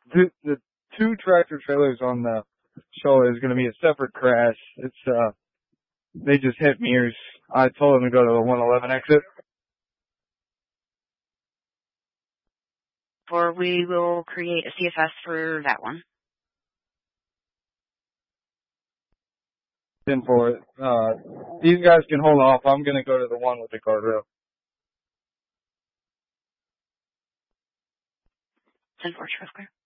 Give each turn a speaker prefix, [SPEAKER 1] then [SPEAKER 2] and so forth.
[SPEAKER 1] the two tractor trailers on the shoulder is going to be a separate crash. They just hit mirrors. I told them to go to the 111 exit.
[SPEAKER 2] Or we will create a CFS for that one.
[SPEAKER 1] 10 for it. These guys can hold off. I'm going to go to the one with the guardrail.
[SPEAKER 2] 10-4, Travis Clear.